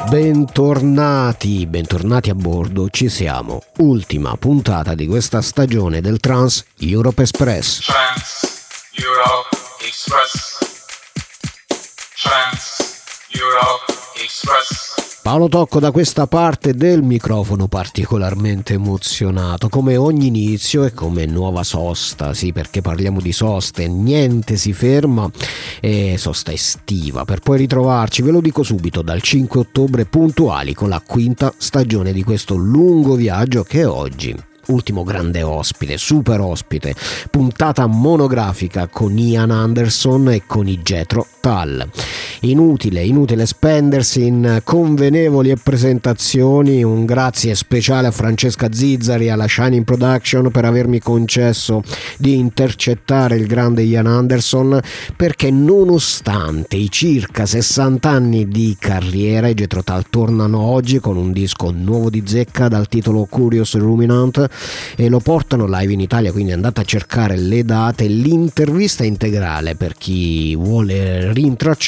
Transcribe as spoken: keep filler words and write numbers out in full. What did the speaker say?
Bentornati, bentornati a bordo, ci siamo. Ultima puntata di questa stagione del Trans Europe Express. Trans Europe Express. Trans Europe Express. Paolo Tocco da questa parte del microfono, particolarmente emozionato, come ogni inizio e come nuova sosta, sì, perché parliamo di soste, niente si ferma, e sosta estiva, per poi ritrovarci, ve lo dico subito, dal cinque ottobre puntuali con la quinta stagione di questo lungo viaggio che oggi... ultimo grande ospite, super ospite, puntata monografica con Ian Anderson e con i Jethro Tull. Inutile, inutile spendersi in convenevoli presentazioni. Un grazie speciale a Francesca Zizzari e alla Shining Production per avermi concesso di intercettare il grande Ian Anderson, perché nonostante i circa sessanta anni di carriera, i Jethro Tull tornano oggi con un disco nuovo di zecca dal titolo Curious Ruminant e lo portano live in Italia, quindi andate a cercare le date, l'intervista integrale per chi vuole rintracciare